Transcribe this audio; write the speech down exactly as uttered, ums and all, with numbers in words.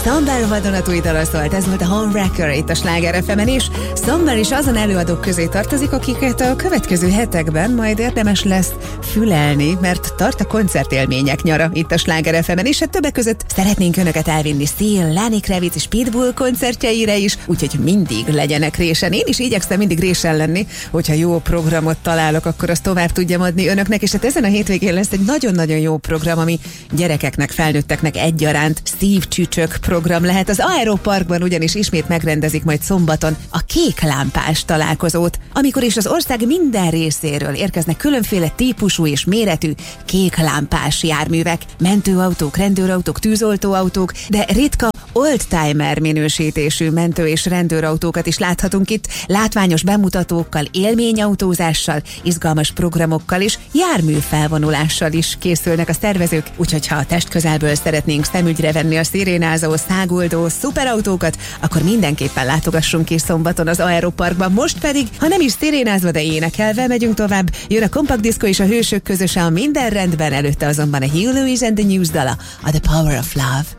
Stumble vadonatúj dala szólt, ez volt a Homewrecker itt a Sláger ef emen, és Stumble is azon előadók közé tartozik, akiket a következő hetekben majd érdemes lesz fülelni, mert tart a koncertélmények nyara itt a Sláger ef emen, és hát többek között szeretnénk önöket elvinni Seal, Lenny Kravitz és Pitbull koncertjeire is, úgyhogy mindig legyenek résen. Én is igyekszem mindig résen lenni, hogyha jó programot találok, akkor azt tovább tudjam adni önöknek, és hát ezen a hétvégén lesz egy nagyon-nagyon jó program, ami gyerekeknek, felnőtteknek egyaránt szívcsücsök program lehet. Az Aeroparkban ugyanis ismét megrendezik majd szombaton a kék lámpás találkozót, amikor is az ország minden részéről érkeznek különféle típusú és méretű kék lámpás járművek, mentőautók, rendőrautók, tűzoltóautók, de ritka oldtimer minősítésű mentő- és rendőrautókat is láthatunk itt, látványos bemutatókkal, élményautózással, izgalmas programokkal és járműfelvonulással is készülnek a szervezők, úgyhogy ha a testközelből szeretnénk szemügyre venni a szirénázó, száguldó szuperautókat, akkor mindenképpen látogassunk ki szombaton az Aeroparkban. Most pedig, ha nem is szirénázva, de énekelve megyünk tovább, jön a Compact Disco és a Hősök közösen a Minden rendben, előtte azonban a Hugh Lewis and the News dala, a The Power of Love.